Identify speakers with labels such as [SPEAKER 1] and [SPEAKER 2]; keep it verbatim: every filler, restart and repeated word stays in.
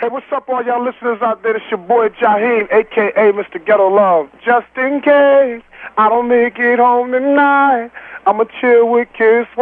[SPEAKER 1] Hey, what's up, all y'all listeners out there? It's your boy Jaheim, a k a. Mister Ghetto Love. Just in case I don't make it home tonight, I'ma chill with Kiss